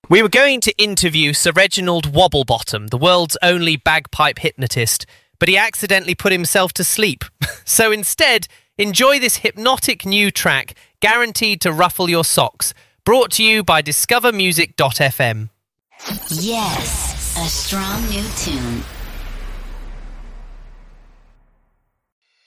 We were going to interview Sir Reginald Wobblebottom, the world's only bagpipe hypnotist, but he accidentally put himself to sleep. So instead, enjoy this hypnotic new track, guaranteed to ruffle your socks, brought to you by discovermusic.fm. Yes, a strong new tune.